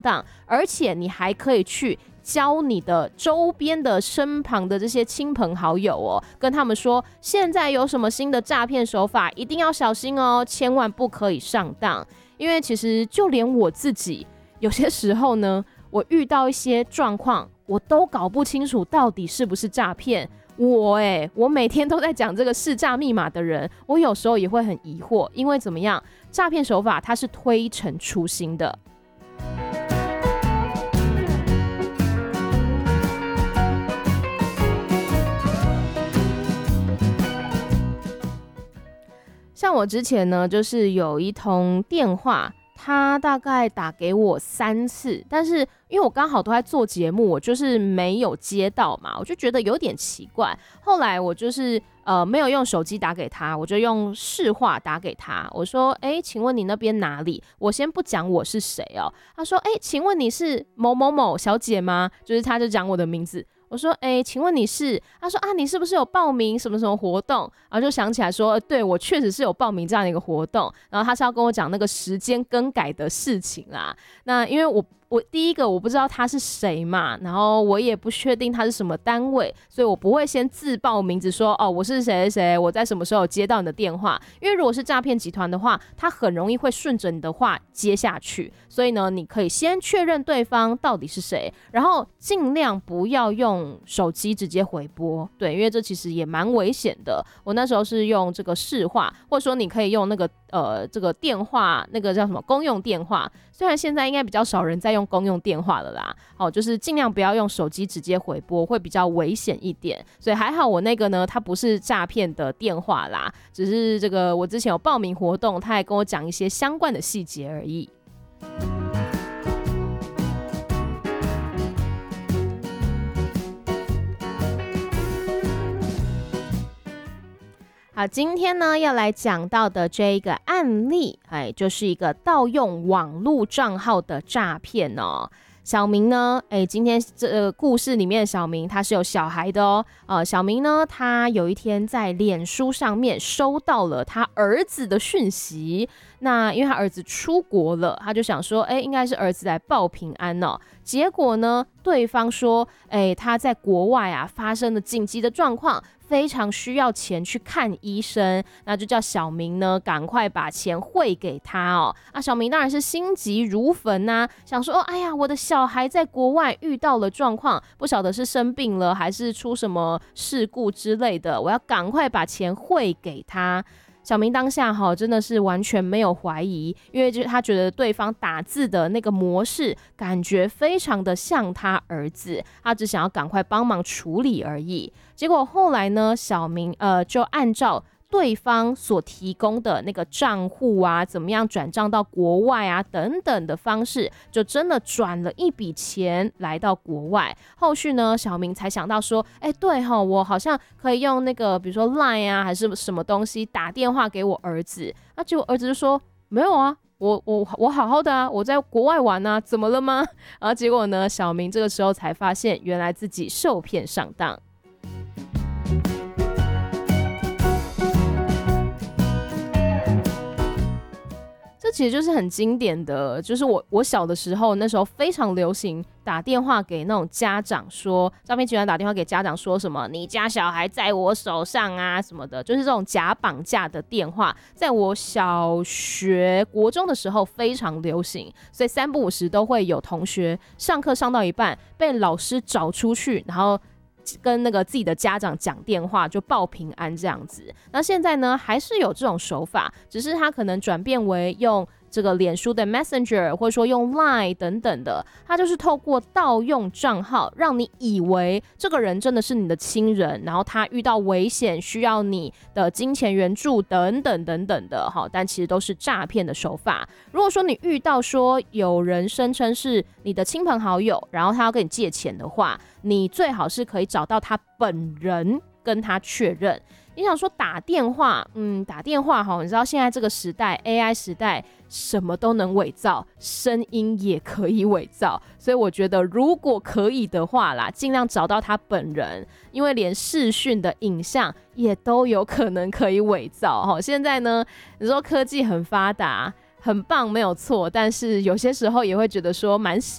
当，而且你还可以去教你的周边的身旁的这些亲朋好友哦，跟他们说现在有什么新的诈骗手法，一定要小心哦，千万不可以上当。因为其实就连我自己有些时候呢，我遇到一些状况，我都搞不清楚到底是不是诈骗。我每天都在讲这个识诈密码的人，我有时候也会很疑惑，因为怎么样，诈骗手法它是推陈出新的。像我之前呢，就是有一通电话，他大概打给我3次，但是因为我刚好都在做节目，我就是没有接到嘛，我就觉得有点奇怪。后来我就是没有用手机打给他，我就用市话打给他，我说请问你那边哪里？我先不讲我是谁哦。他说请问你是某某某小姐吗？就是他就讲我的名字。我说请问你是？他说你是不是有报名什么什么活动？然后就想起来说对，我确实是有报名这样的一个活动，然后他是要跟我讲那个时间更改的事情啦。那因为我第一个我不知道他是谁嘛，然后我也不确定他是什么单位，所以我不会先自报名字说我是谁谁谁，我在什么时候接到你的电话。因为如果是诈骗集团的话，他很容易会顺着你的话接下去，所以呢，你可以先确认对方到底是谁，然后尽量不要用手机直接回拨，对，因为这其实也蛮危险的。我那时候是用这个市话，或者说你可以用那个这个电话，那个叫什么公用电话，虽然现在应该比较少人在用公用电话了啦，就是尽量不要用手机直接回拨，会比较危险一点。所以还好我那个呢，它不是诈骗的电话啦，只是这个我之前有报名活动，他还跟我讲一些相关的细节而已。好，今天呢要来讲到的这一个案例，就是一个盗用网络账号的诈骗哦。小明呢，今天这个故事里面的小明他是有小孩的哦。小明呢，他有一天在脸书上面收到了他儿子的讯息，那因为他儿子出国了，他就想说，应该是儿子来报平安哦。结果呢，对方说，他在国外啊发生了紧急的状况，非常需要钱去看医生，那就叫小明呢赶快把钱汇给他哦。小明当然是心急如焚啊，想说哎呀，我的小孩在国外遇到了状况，不晓得是生病了还是出什么事故之类的，我要赶快把钱汇给他。小明当下真的是完全没有怀疑，因为他觉得对方打字的那个模式感觉非常的像他儿子，他只想要赶快帮忙处理而已。结果后来呢，小明就按照对方所提供的那个账户啊，怎么样转账到国外啊等等的方式，就真的转了一笔钱来到国外。后续呢，小明才想到说，对我好像可以用那个比如说 LINE 啊还是什么东西打电话给我儿子。结果儿子就说没有啊，我好好的啊，我在国外玩啊，怎么了吗？然后结果呢，小明这个时候才发现原来自己受骗上当。这其实就是很经典的，就是我小的时候，那时候非常流行打电话给那种家长说，诈骗集团打电话给家长说什么你家小孩在我手上啊什么的，就是这种假绑架的电话，在我小学国中的时候非常流行，所以3不5时都会有同学上课上到一半被老师找出去，然后跟那个自己的家长讲电话，就报平安这样子。那现在呢，还是有这种手法，只是他可能转变为用这个脸书的 Messenger， 或者说用 LINE 等等的，他就是透过盗用账号，让你以为这个人真的是你的亲人，然后他遇到危险需要你的金钱援助等等等等的，但其实都是诈骗的手法。如果说你遇到说有人声称是你的亲朋好友，然后他要跟你借钱的话，你最好是可以找到他本人跟他确认。你想说打电话，打电话你知道现在这个时代 AI 时代什么都能伪造，声音也可以伪造，所以我觉得如果可以的话啦，尽量找到他本人，因为连视讯的影像也都有可能可以伪造。现在呢，你说科技很发达很棒没有错，但是有些时候也会觉得说蛮